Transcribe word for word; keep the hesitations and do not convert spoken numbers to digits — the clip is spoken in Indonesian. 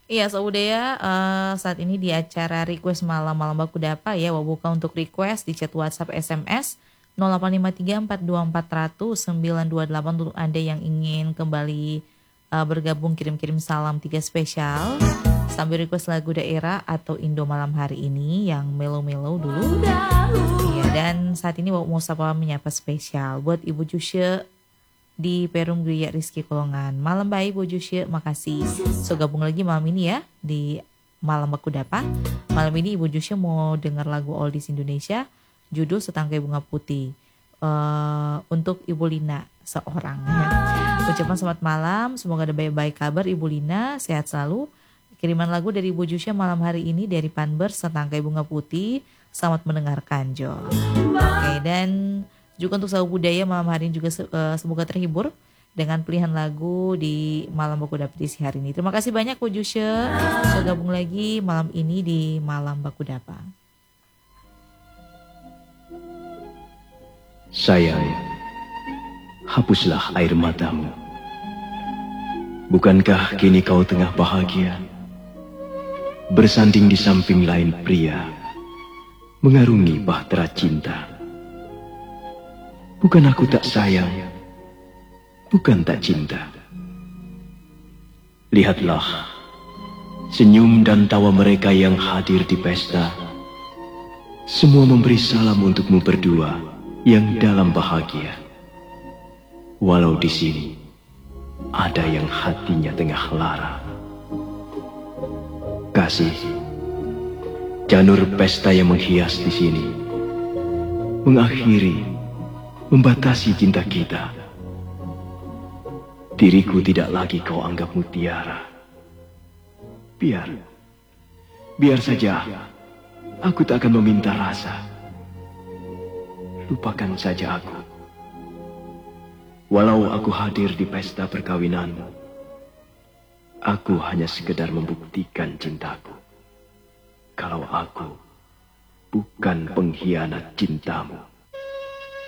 Iya, Saudaya, eee, saat ini di acara request malam-malam baku dapa ya, buka untuk request di chat WhatsApp S M S nol delapan lima tiga empat dua empat nol nol sembilan dua delapan untuk Anda yang ingin kembali, eee, bergabung kirim-kirim salam tiga spesial, sambil request lagu daerah atau Indo malam hari ini yang mellow-mellow dulu. Iya, dan saat ini mau sapa menyapa spesial buat Ibu Jusye di Perum Gria Rizky Kolongan. Malam baik Bu Jusye, makasih. So gabung lagi malam ini ya di Malam Baku Dapa. Malam ini Ibu Jusye mau dengar lagu Oldies Indonesia judul Setangkai Bunga Putih. Uh, untuk Ibu Lina seorang ya. Ucapan selamat malam, semoga ada baik-baik kabar Ibu Lina, sehat selalu. Kiriman lagu dari Ibu Jusye malam hari ini dari Panbers Setangkai Bunga Putih. Selamat mendengarkan Jo. Oke, okay, dan juga untuk Sahabat Budaya malam hari ini juga uh, semoga terhibur dengan pilihan lagu di Malam Baku Dapa di hari ini. Terima kasih banyak Bu Jusye sudah gabung lagi malam ini di Malam Baku Dapa. Sayang, hapuslah air matamu. Bukankah kini kau tengah bahagia, bersanding di samping lain pria, mengarungi bahtera cinta? Bukan aku tak sayang, bukan tak cinta. Lihatlah senyum dan tawa mereka yang hadir di pesta. Semua memberi salam untukmu berdua yang dalam bahagia. Walau di sini ada yang hatinya tengah lara. Kasih, janur pesta yang menghias di sini mengakhiri, membatasi cinta kita. Diriku tidak lagi kau anggap mutiara. Biar, biar saja, aku tak akan meminta rasa. Lupakan saja aku. Walau aku hadir di pesta perkawinanmu, aku hanya sekedar membuktikan cintaku. Kalau aku bukan pengkhianat cintamu.